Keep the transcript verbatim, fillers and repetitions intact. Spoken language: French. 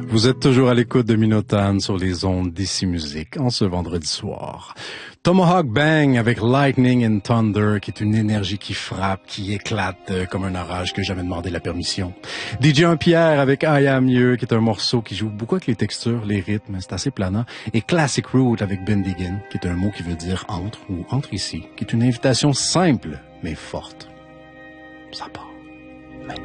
Vous êtes toujours à l'écoute de Minotagne sur les ondes d'Ici Musique en ce vendredi soir. Tomahawk Bang avec Lightning and Thunder, qui est une énergie qui frappe, qui éclate euh, comme un orage que j'ai jamais demandé la permission. D J Pierre avec I Am You, qui est un morceau qui joue beaucoup avec les textures, les rythmes, c'est assez planant. Et Classic Root avec Bendigan, qui est un mot qui veut dire entre ou entre ici, qui est une invitation simple mais forte. Ça part.